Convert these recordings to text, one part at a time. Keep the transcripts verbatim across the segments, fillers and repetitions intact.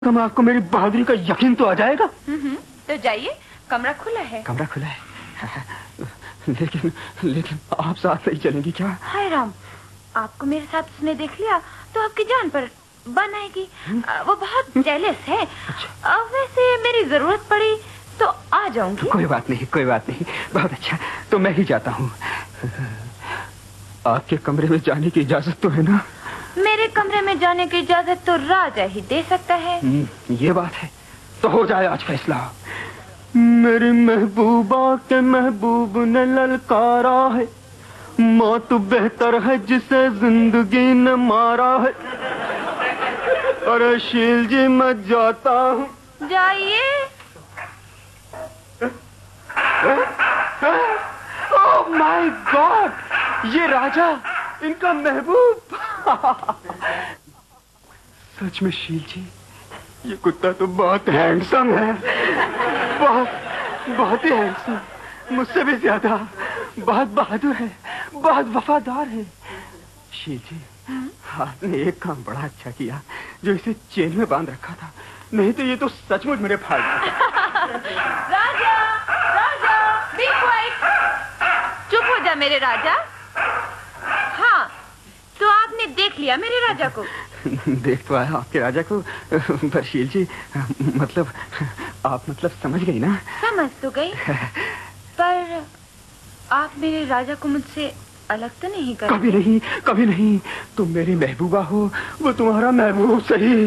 कम आपको मेरी बहादुरी का यकीन तो आ जाएगा। हम्म, तो जाइए, कमरा खुला है। कमरा खुला है लेकिन लेकिन आप साथ नहीं चलेंगी क्या? हाय राम, आपको मेरे साथ उसने देख लिया तो आपकी जान पर बन आएगी। वो बहुत जेलस है। अच्छा। वैसे मेरी जरूरत पड़ी तो आ जाऊंगी। तो कोई बात नहीं, कोई बात नहीं। बहुत अच्छा, तो मैं ही जाता हूँ। आपके कमरे में जाने की इजाजत तो है ना? मेरे कमरे में जाने की इजाजत तो राजा ही दे सकता है। ये बात है, तो हो जाए आज फैसला। मेरी महबूबा के महबूब ने ललकारा है, मौत बेहतर है जिसे जिंदगी ने मारा है। अरे शील जी मैं जाता हूँ। जाइए। ओह माय गॉड, ये राजा, इनका महबूब। सच में शील जी, ये कुत्ता तो बहुत हैंडसम है। बहुत बहुत ही हैंडसम, मुझसे भी ज्यादा। बहुत बहादुर है, बहुत वफादार है। शील जी, आपने एक काम बड़ा अच्छा किया, जो इसे चेन में बांध रखा था, नहीं तो ये तो सचमुच मेरे फाड़। राजा, राजा, बी क्वाइट। चुप हो जा मेरे राजा। हाँ, तो आपने देख लिया मेरे राजा को? देख तो आया आपके राजा को, पर शील जी, मतलब आप मतलब समझ गई ना? समझ तो गई, पर आप मेरे राजा को मुझसे अलग तो नहीं कर? कभी नहीं, कभी नहीं। तुम मेरी महबूबा हो, वो तुम्हारा महबूब सही।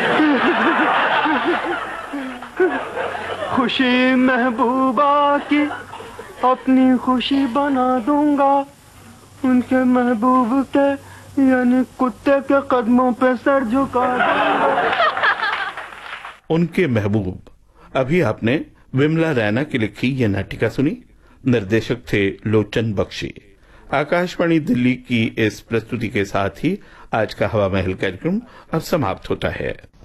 खुशी महबूबा की अपनी खुशी बना दूंगा, उनके महबूब के यानी कुत्ते के कदमों पे सर झुका दूंगा। उनके महबूब। अभी आपने विमला रैना की लिखी ये नाटिका सुनी। निर्देशक थे लोचन बख्शी। आकाशवाणी दिल्ली की इस प्रस्तुति के साथ ही आज का हवा महल कार्यक्रम अब समाप्त होता है।